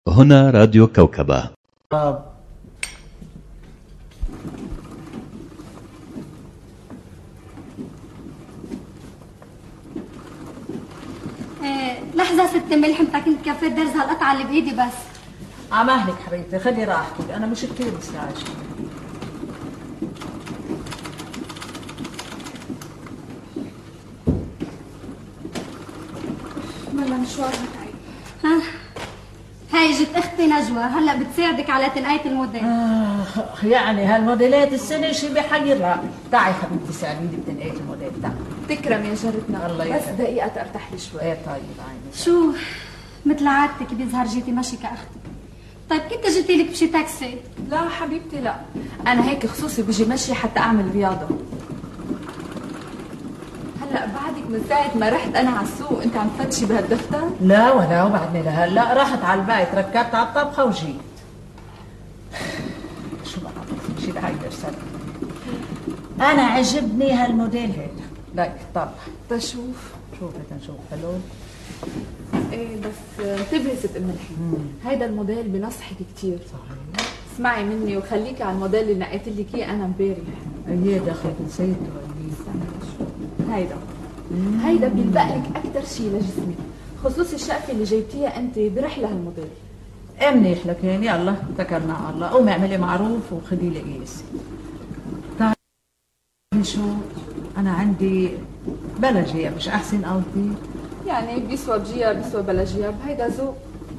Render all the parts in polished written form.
هنا راديو كوكبة. لحظة ست ملح، انت كنت كفيت درز هالقطعة اللي بإيدي بس. عمهلك حبيبتي، خلي راحتك، أنا مش كتير مستعجلة. والله مشوارها تعب. ها هاي جت اختي نجوى، هلا بتساعدك على تنقاية الموديل. يعني هالموديلات السنة شي بحير. لا تعي حبيبتي ساعديني بتنقاية الموديل. تعي. تكرم يا جارتنا، الله بس يسعدك. دقيقة ترتاح لي شوي. ايه طيب عيني. شو مثل عادتك بيظهر جيتي ماشي كأختك. طيب كنت جيتي لك بشي تاكسي؟ لا حبيبتي لا، أنا هيك خصوصي بجي مشي حتى أعمل رياضة. هلا بعدك من ساعة ما رحت أنا على السوق أنت عم تفتشي بهالدفتر؟ لا ولا وبعدني لهلا رحت على البيت، ركبت على الطبخة وجيت. شو بقى شي لهيدا رسالة. أنا عجبني هالموديل هيدا. لك طبعا. تشوف شوفي تنشوف حلو. ايه بس انتبهي ست ام الحين، هيدا الموديل بنصحك كثير. صحيح. اسمعي مني وخليكي على الموديل اللي نقيت لك اياه انا امبارح. ايه دخلت نسيته. هيدا بيلبق لك اكثر شيء لجسمك، خصوصي الشقفه اللي جايبتيها انت برح لها الموديل. ايه منيح لك يعني. يلا اتكلنا على الله. قومي اعملي معروف وخدي لي قياس. تعرفي شو، انا عندي بلا جياب، مش احسن قصدي؟ يعني بيسوى بجياب بيسوى بلا جياب، هيدا ذوق.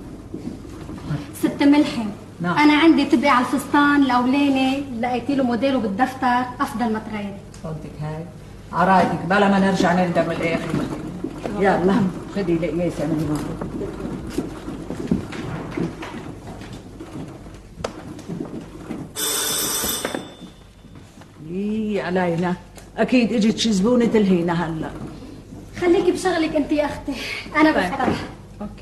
ست ملحم. نعم. أنا عندي تبقي على الفستان الأولاني لقيتي له موديله بالدفتر أفضل ما تغيري. صدق هاي عرايتك بلا ما نرجع نندم الاخر. يلا خدي لي قياس اعملي معروف. ايه علينا، اكيد اجت شي زبونه تلهينا هلا. خليكي بشغلك أنت يا أختي، أنا طيب. بفتح. اوكي.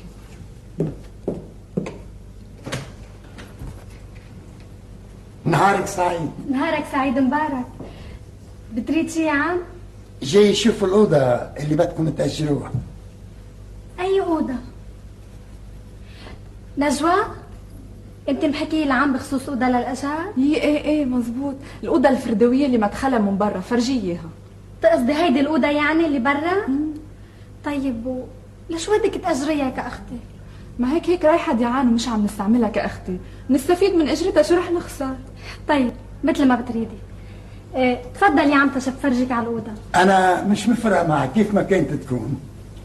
نهارك سعيد. نهارك سعيد مبارك. بتريد شي يا عم؟ جاي شوف الأوضة اللي بدكم تأجروها. أي أوضة؟ نجوى؟ أنت محكي لعم بخصوص أوضة للأجار؟ ايه مزبوط، الأوضة الفردوية اللي مدخلها من برا، فرجيه اياها. تقصدي هيدي الأوضة يعني اللي برا؟ طيب ليش بدك تأجريها كأختي؟ ما هيك رايحة ديعان ومش عم نستعملها كأختي، نستفيد من أجرتها، شو رح نخسر؟ طيب مثل ما بتريدي. تفضل يا عم تشب فرجيك على الأوضة. أنا مش مفرق معك كيف ما كانت تكون.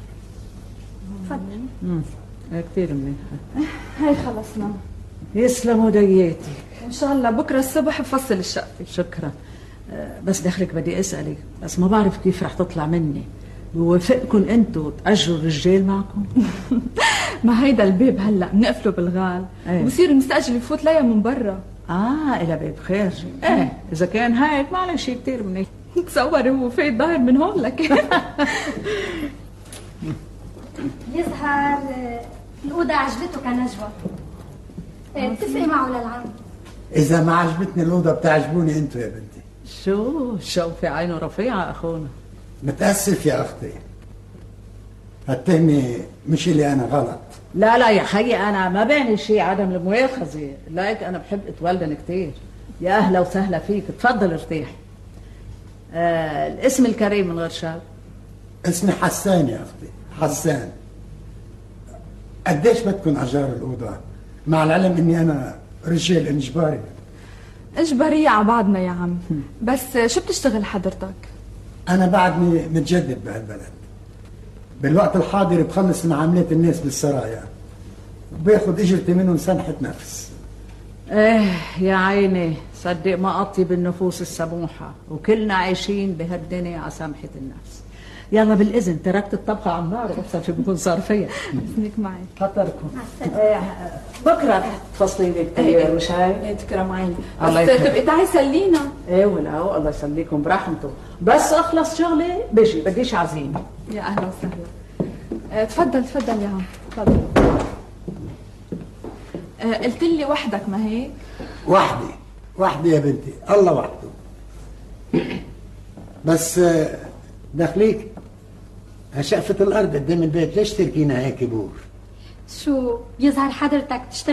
تفضل. كثير منيح. هاي خلصنا. يسلموا دياتي. إن شاء الله بكرة الصبح بفصل الشقفة. شكرا. بس دخلك بدي اسالك، بس ما بعرف كيف رح تطلع مني. بوافقكم انتوا تاجروا الرجال معكم؟ ما هيدا الباب هلا بنقفله بالغال، ايه. وبصير المستاجر يفوت ليا من برا. الى باب خارجي. ايه اذا كان هيك معلش كثير منيح. تصوري هو فايت ظاهر من هون لك. يظهر الأوضة عجبته كنجوى. اتفقي معه للعم. إذا ما عجبتني الأوضة بتعجبوني أنتوا يا بنتي. شو في عينه رفيعه اخونا. متأسف يا أختي، هالتهمة مش اللي أنا غلط. لا يا خيي، انا ما بعني شيء عدم المؤاخذه، لايك انا بحب اتولدن كثير. يا اهلا وسهلا فيك، تفضل ارتاح. الاسم الكريم من غير شر. اسمي حسان يا أختي، حسان. قديش بدكم أجار الأوضة؟ مع العلم إني أنا رجال إجباري. إجبارية على بعضنا يا عم، بس شو بتشتغل حضرتك؟ أنا بعدني متجدد بهالبلد. بالوقت الحاضر بخلص معاملات الناس بالسرايا وباخد اجرتي منهم سنحة نفس. يا عيني، صدق ما أطيب النفوس السموحة، وكلنا عايشين بهالدنيا على سمحة النفس. يلا بالإذن، تركت الطبخة على النار بس شو بكون صار فيها. اسمك معي. خطركم. بكرة تفصلي لي كتير مش هاي؟ تكرم عيني، الله بس يكرمك. تبقي تعي سلينا. ولا الله يسليكم برحمته، بس أخلص شغلي بيجي، بديش عزيمة. يا أهلا وسهلا. تفضل يا عم، تفضل. قلت لي وحدك ما هيك؟ وحدي يا بنتي، الله وحده. بس دخليك شقفة الأرض قدام البيت، ليش تركينا هيك بور؟ شو يظهر حضرتك تشتغل